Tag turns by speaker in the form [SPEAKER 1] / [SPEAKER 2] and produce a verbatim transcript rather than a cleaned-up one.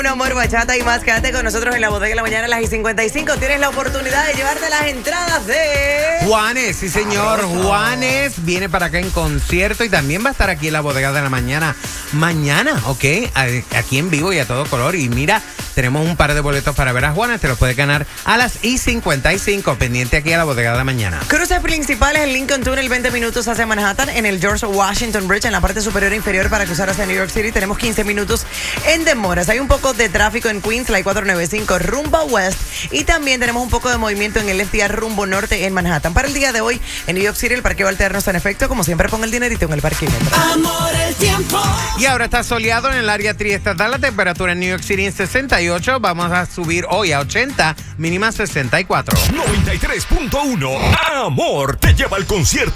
[SPEAKER 1] Un amor, bachata y más. Quédate con nosotros en la bodega de la mañana a las y cincuenta y cinco. Tienes la oportunidad de llevarte las entradas de
[SPEAKER 2] Juanes, sí señor. Juanes viene para acá en concierto y también va a estar aquí en la bodega de la mañana. Mañana, ¿ok? Aquí en vivo y a todo color. Y mira, tenemos un par de boletos para ver a Juanes. Te los puedes ganar a las y cincuenta y cinco. Pendiente aquí a la bodega de la mañana.
[SPEAKER 1] Cruces principales en Lincoln Tunnel, veinte minutos hacia Manhattan, en el George Washington Bridge, en la parte superior e inferior para cruzar hacia New York City. Tenemos quince minutos en demoras. Hay un poco de tráfico en Queens, la I cuatrocientos noventa y cinco rumbo West. Y también tenemos un poco de movimiento en el F D R rumbo norte en Manhattan. Para el día de hoy, en New York City, el parqueo alterno está en efecto. Como siempre, pon el dinerito en el parquímetro.
[SPEAKER 3] Amor, el tiempo.
[SPEAKER 2] Y ahora está soleado en el área triestatal. La temperatura en New York City en sesenta y ocho. Vamos a subir hoy a ochenta, mínima sesenta y cuatro.
[SPEAKER 4] noventa y tres punto uno. Amor, te lleva al concierto